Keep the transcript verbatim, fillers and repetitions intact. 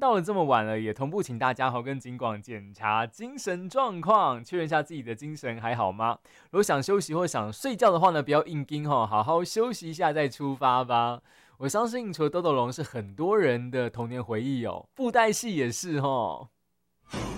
到了这么晚了，也同步请大家哈跟警广检查精神状况，确认一下自己的精神还好吗？如果想休息或想睡觉的话呢，不要硬盯哈，好好休息一下再出发吧。我相信除了豆豆龙是很多人的童年回忆哦，布袋戏也是哦。